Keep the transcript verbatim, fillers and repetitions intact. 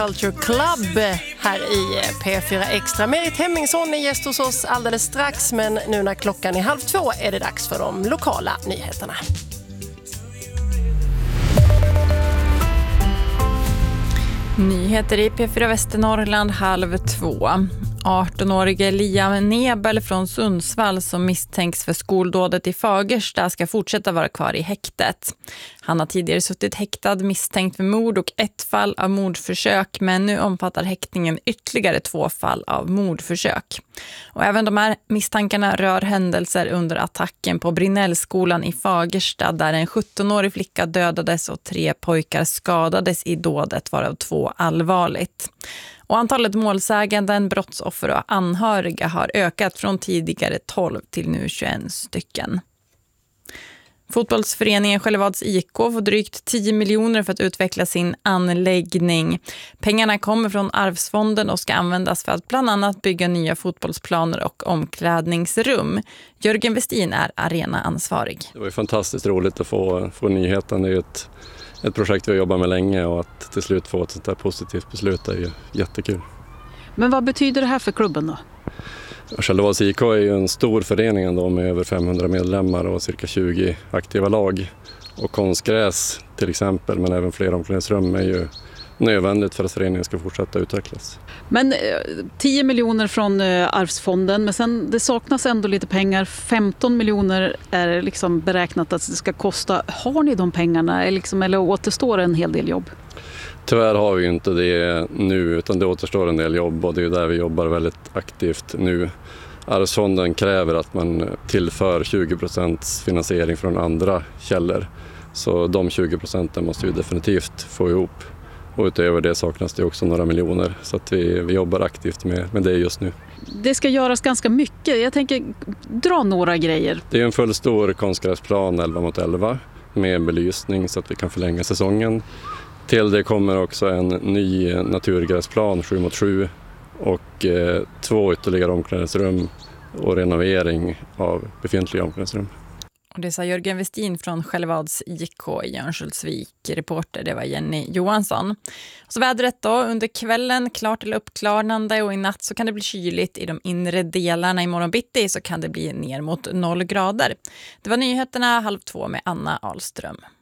Culture Club här i P fyra Extra. Merit Hemmingsson är gäst hos oss alldeles strax, men nu när klockan är halv två är det dags för de lokala nyheterna. Nyheter i P fyra Västernorrland halv två. arton-årige Liam Nebel från Sundsvall som misstänks för skoldådet i Fagersta ska fortsätta vara kvar i häktet. Han har tidigare suttit häktad misstänkt för mord och ett fall av mordförsök, men nu omfattar häktningen ytterligare två fall av mordförsök. Och även de här misstankarna rör händelser under attacken på Brinnellskolan i Fagersta där en sjutton-årig flicka dödades och tre pojkar skadades i dådet, varav två allvarligt. Och antalet målsäganden, brottsoffer och anhöriga har ökat från tidigare tolv till nu tjugoett stycken. Fotbollsföreningen Skällevads I K får drygt tio miljoner för att utveckla sin anläggning. Pengarna kommer från Arvsfonden och ska användas för att bland annat bygga nya fotbollsplaner och omklädningsrum. Jörgen Westin är arenaansvarig. Det var ju fantastiskt roligt att få, få nyheten. Det är ju ett, ett projekt vi har jobbat med länge, och att till slut få ett sånt här positivt beslut är ju jättekul. Men vad betyder det här för klubben då? Skällevads I K är ju en stor förening ändå med över femhundra medlemmar och cirka tjugo aktiva lag. Och konstgräs till exempel, men även fler omklädningsrum är ju nödvändigt för att föreningen ska fortsätta utvecklas. Men tio miljoner från Arvsfonden, men sen det saknas ändå lite pengar. femton miljoner är liksom beräknat att det ska kosta. Har ni de pengarna liksom, eller återstår en hel del jobb? Tyvärr har vi ju inte det nu, utan det återstår en del jobb, och det är där vi jobbar väldigt aktivt nu. Arvsfonden kräver att man tillför tjugo procent finansiering från andra källor. Så de tjugo procenten måste vi definitivt få ihop. Och utöver det saknas det också några miljoner, så att vi, vi jobbar aktivt med, med det just nu. Det ska göras ganska mycket. Jag tänker dra några grejer. Det är en full stor konstgräsplan elva mot elva med belysning så att vi kan förlänga säsongen. Till det kommer också en ny naturgräsplan sju mot sju och eh, två ytterligare omklädningsrum och renovering av befintliga omklädningsrum. Och det sa Jörgen Westin från Skällevads I K i Örnsköldsvik. Reporter, det var Jenny Johansson. Och så vädret då, under kvällen klart eller uppklarnande, och i natt så kan det bli kyligt i de inre delarna. I morgon bitti så kan det bli ner mot noll grader. Det var nyheterna halv två med Anna Ahlström.